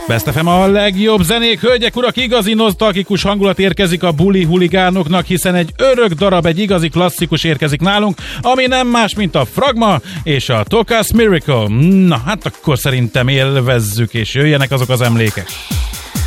Best FM a legjobb zenék, hölgyek, urak, igazi nosztalgikus hangulat érkezik a buli huligánoknak, hiszen egy örök darab, egy igazi klasszikus érkezik nálunk, ami nem más, mint a Fragma és a Tokas Miracle. Na, hát akkor szerintem élvezzük, és jöjjenek azok az emlékek.